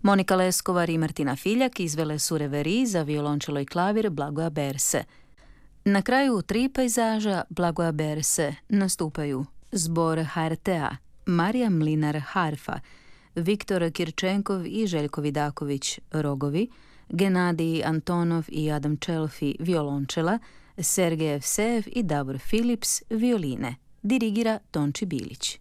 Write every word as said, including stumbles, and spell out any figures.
Monika Leskovar i Martina Filjak izvele su Reverie za violončelo i klavir Blagoja Berse. Na kraju tri pejzaža Blagoja Berse nastupaju zbor H R T-a, Marija Mlinar harfa, Viktor Kirčenkov i Željko Vidaković rogovi, Genadij Antonov i Adam Čelfi violončela, Sergej Evsejev i Davor Philips violine. Dirigira Tonči Bilić.